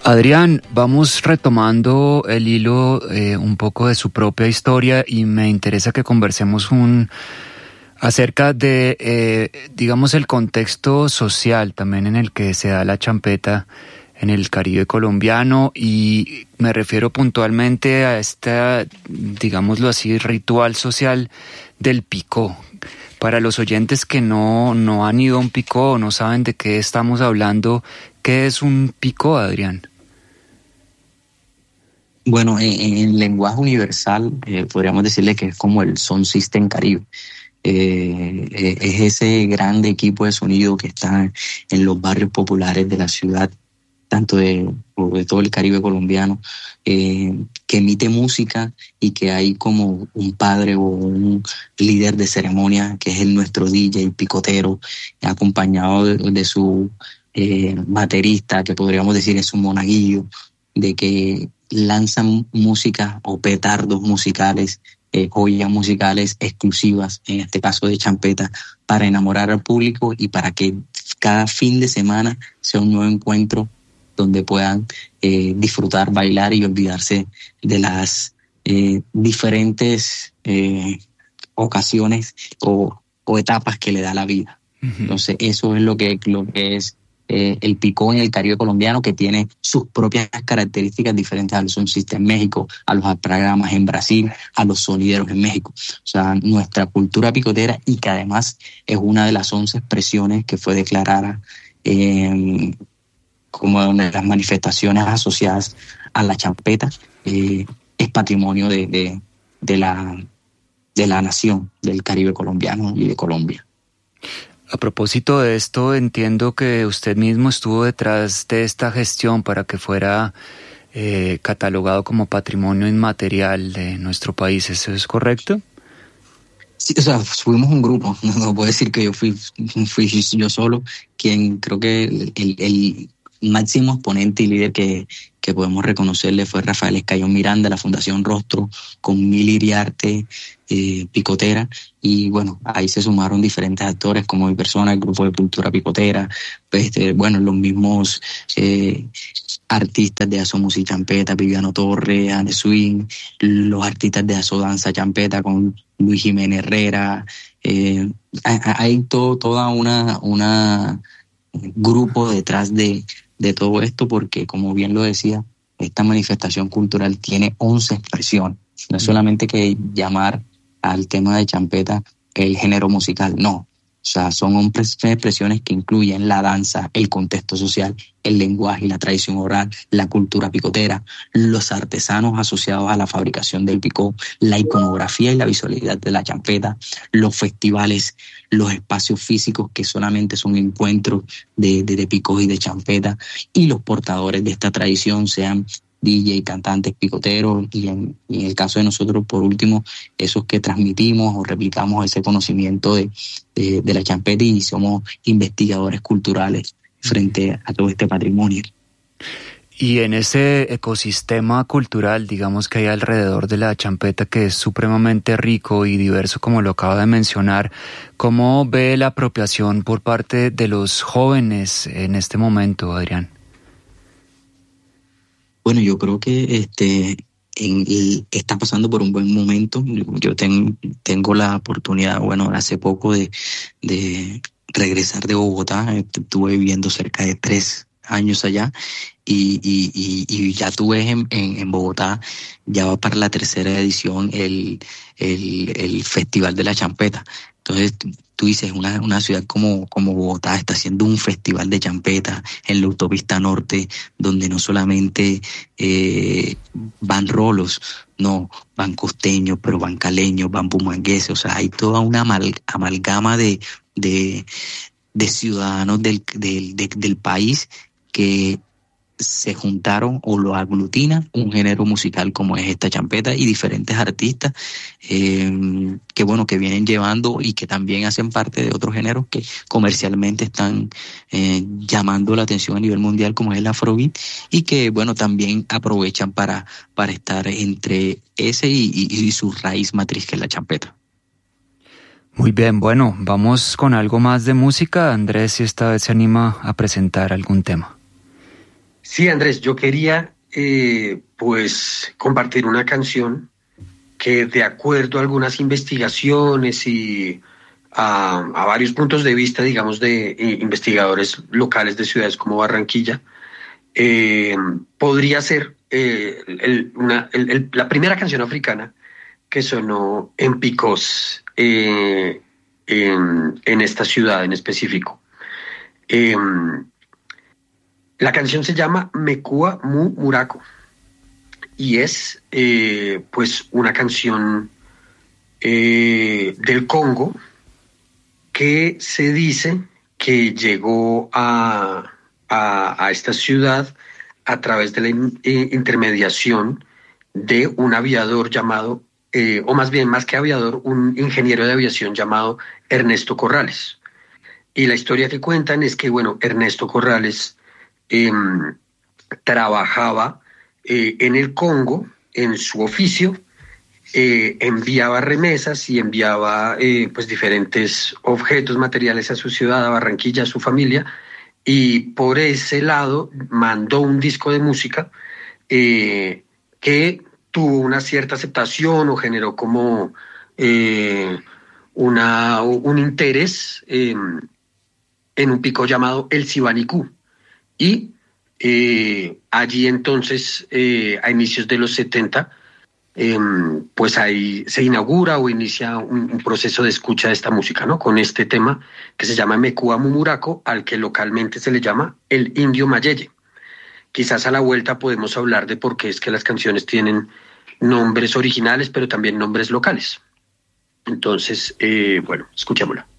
Adrián, vamos retomando el hilo un poco de su propia historia y me interesa que conversemos acerca de, digamos, el contexto social también en el que se da la champeta en el Caribe colombiano, y me refiero puntualmente a esta, digámoslo así, ritual social del picó. Para los oyentes que no han ido a un picó o no saben de qué estamos hablando, ¿qué es un picó, Adrián? Bueno, en lenguaje universal podríamos decirle que es como el Sound System Caribe. Es ese grande equipo de sonido que está en los barrios populares de la ciudad, tanto de todo el Caribe colombiano, que emite música y que hay como un padre o un líder de ceremonia, que es nuestro DJ, el picotero, acompañado de su baterista, que podríamos decir es un monaguillo, de que lanzan música o petardos musicales, joyas musicales exclusivas, en este caso de champeta, para enamorar al público y para que cada fin de semana sea un nuevo encuentro donde puedan disfrutar, bailar y olvidarse de las diferentes ocasiones o etapas que le da la vida. Uh-huh. Entonces eso es lo que es el picó en el Caribe colombiano, que tiene sus propias características diferentes a los Sound System en México, a los programas en Brasil, a los sonideros en México. O sea, nuestra cultura picotera, y que además es una de las 11 expresiones que fue declarada como una de las manifestaciones asociadas a la champeta, es patrimonio de la nación, del Caribe colombiano y de Colombia. A propósito de esto, entiendo que usted mismo estuvo detrás de esta gestión para que fuera catalogado como patrimonio inmaterial de nuestro país. ¿Eso es correcto? Sí, o sea, fuimos un grupo. No puedo decir que yo fui yo solo, quien creo que el máximo exponente y líder que podemos reconocerle fue Rafael Escayón Miranda, de la Fundación Rostro, con Mili Iriarte, picotera, y bueno, ahí se sumaron diferentes actores como mi persona, el grupo de cultura picotera, los mismos artistas de Aso Música Champeta, Viviano Torre, Ane Swing, los artistas de Aso Danza Champeta con Luis Jiménez Herrera. Hay toda una grupo detrás de todo esto, porque como bien lo decía, esta manifestación cultural tiene 11 expresiones. No es solamente que llamar al tema de champeta el género musical, no. O sea, son 11 expresiones que incluyen la danza, el contexto social, el lenguaje y la tradición oral, la cultura picotera, los artesanos asociados a la fabricación del picó, la iconografía y la visualidad de la champeta, los festivales, los espacios físicos que solamente son encuentros de picó y de champeta, y los portadores de esta tradición, sean DJ, cantantes, picoteros, y en el caso de nosotros, por último, esos que transmitimos o replicamos ese conocimiento de la champeta y somos investigadores culturales frente a todo este patrimonio. Y en ese ecosistema cultural, digamos, que hay alrededor de la champeta, que es supremamente rico y diverso, como lo acaba de mencionar, ¿cómo ve la apropiación por parte de los jóvenes en este momento, Adrián? Bueno, yo creo que está pasando por un buen momento. Yo tengo la oportunidad, hace poco de regresar de Bogotá. Estuve viviendo cerca de 3 años allá, y ya tú ves en Bogotá, ya va para la 3ª edición el Festival de la Champeta. Entonces tú dices, una ciudad como Bogotá está haciendo un festival de champeta en la autopista norte, donde no solamente van rolos, no, van costeños, pero van caleños, van pumangueses. O sea, hay toda una amalgama de ciudadanos del país que se juntaron o lo aglutina un género musical como es esta champeta, y diferentes artistas que vienen llevando y que también hacen parte de otros géneros que comercialmente están llamando la atención a nivel mundial, como es el Afrobeat, y que también aprovechan para estar entre ese y su raíz matriz, que es la champeta. Muy bien, bueno, vamos con algo más de música. Andrés, si esta vez se anima a presentar algún tema. Sí, Andrés, yo quería pues compartir una canción que de acuerdo a algunas investigaciones y a varios puntos de vista, digamos, de investigadores locales de ciudades como Barranquilla, eh, podría ser la primera canción africana que sonó en Picos, en esta ciudad en específico. Eh, la canción se llama Mekua Mu Muraco y es pues una canción del Congo que se dice que llegó a esta ciudad a través de la intermediación de un aviador llamado, o más bien más que aviador, un ingeniero de aviación llamado Ernesto Corrales. Y la historia que cuentan es que, bueno, Ernesto Corrales eh, trabajaba en el Congo, en su oficio, enviaba remesas y enviaba pues diferentes objetos materiales a su ciudad, a Barranquilla, a su familia, y por ese lado mandó un disco de música que tuvo una cierta aceptación o generó como un interés en un pico llamado el Sibanicú. Y allí entonces, a inicios de los 70, pues ahí se inaugura o inicia un proceso de escucha de esta música, ¿no? Con este tema que se llama Mekua Mumuraco, al que localmente se le llama el Indio Mayeye. Quizás a la vuelta podemos hablar de por qué es que las canciones tienen nombres originales, pero también nombres locales. Entonces, bueno, escuchémosla.